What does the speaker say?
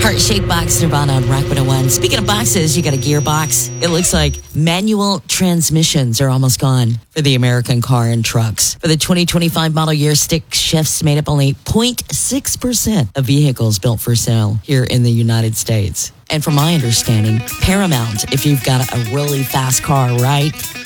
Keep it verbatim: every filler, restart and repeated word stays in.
Heart-shaped box, Nirvana on Rock one oh one. Speaking of boxes, you got a gearbox. It looks like manual transmissions are almost gone for the American car and trucks. For the twenty twenty-five model year, stick shifts made up only zero point six percent of vehicles built for sale here in the United States. And from my understanding, Paramount, if you've got a really fast car, right?